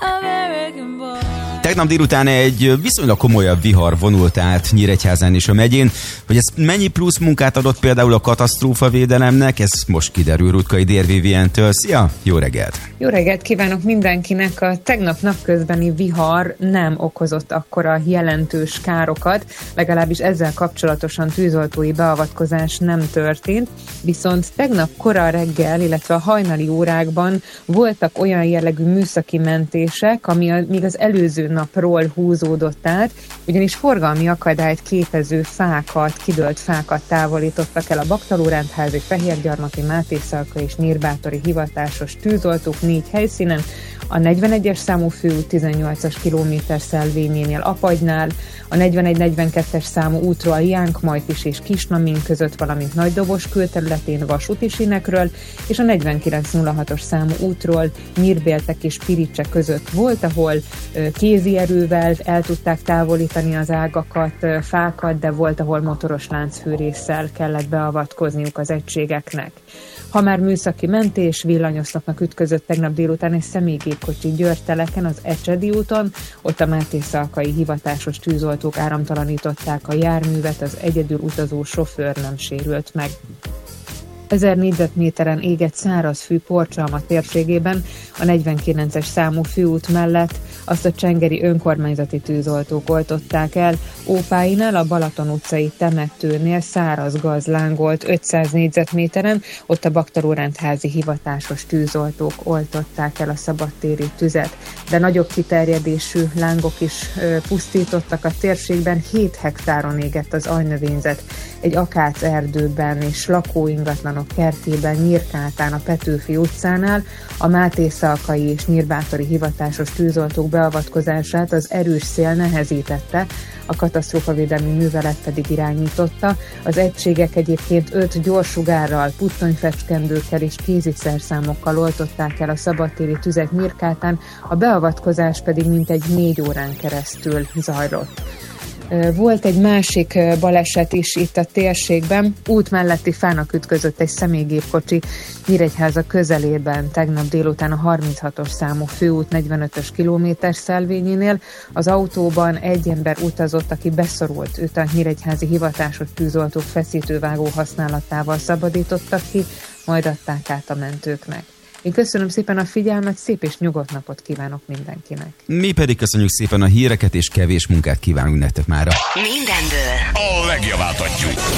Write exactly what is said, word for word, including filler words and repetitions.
Tegnap délután egy viszonylag komolyabb vihar vonult át Nyíregyházán és a megyén. Hogy ez mennyi plusz munkát adott például a katasztrófavédelemnek, ez most kiderül Rutkai Dérvivien-től. Szia, jó reggelt! Jó reggelt kívánok mindenkinek! A tegnap napközbeni vihar nem okozott akkora jelentős károkat, legalábbis ezzel kapcsolatosan tűzoltói beavatkozás nem történt, viszont tegnap kora reggel, illetve a hajnali órákban voltak olyan jellegű műszaki mentések, ami a, még az előző napról húzódott át, ugyanis forgalmi akadályt képező fákat, kidőlt fákat távolítottak el a Baktalórendházi, Fehérgyarmati, Mátészalkai és Nyírbátori hivatásos tűzoltók négy helyszínen, a negyvenegyes számú főút tizennyolcas kilométer szelvényénél Apagynál, a negyvenegy negyvenkettes számú útról Jánkmajtis és Kisnamin között, valamint Nagydobos külterületén vasúti sínekről, és a negyvenkilenc nulla hatos számú útról Nyírbéltek és Piricse között volt, ahol kézi erővel el tudták távolítani az ágakat, fákat, de volt, ahol motoros láncfűrésszel kellett beavatkozniuk az egységeknek. Ha már műszaki mentés, villanyoszlopnak ütközött tegnap délután egy személygépkocsi Győrteleken, az Ecsedi úton, ott a mátészalkai hivatásos tűzoltók áramtalanították a járművet, az egyedül utazó sofőr nem sérült meg. ezer négyzetméteren égett szárazfű Porcsalma térségében, a negyvenkilences számú főút mellett azt a csengeri önkormányzati tűzoltók oltották el. Ópáinál, a Balaton utcai temetőnél száraz gáz lángolt ötszáz négyzetméteren, ott a Baktalórendházi hivatásos tűzoltók oltották el a szabadtéri tüzet. De nagyobb kiterjedésű lángok is ö, pusztítottak a térségben, hét hektáron égett az aljnövényzet, egy akác erdőben és lakóingatlanok kertjében, Nyírkátán, a Petőfi utcánál, a Mátészalkai és Nyírbátori hivatásos tűzoltók beavatkozását az erős szél nehezítette, a katasztrófavédelmi művelet pedig irányította. Az egységek egyébként öt gyorsugárral, puttonyfecskendőkkel és kéziszerszámokkal oltották el a szabadtéri tüzet Nyírkátán, a beavatkozás pedig mintegy négy órán keresztül zajlott. Volt egy másik baleset is itt a térségben, út melletti fának ütközött egy személygépkocsi Nyíregyháza közelében tegnap délután a harminchatos számú főút negyvenötös kilométer szelvényénél. Az autóban egy ember utazott, aki beszorult, őt a nyíregyházi hivatásos tűzoltók feszítővágó használatával szabadítottak ki, majd adták át a mentőknek. Én köszönöm szépen a figyelmet, szép és nyugodt napot kívánok mindenkinek. Mi pedig köszönjük szépen a híreket, és kevés munkát kívánunk nektek mára. Mindenből a legjobbát adjuk.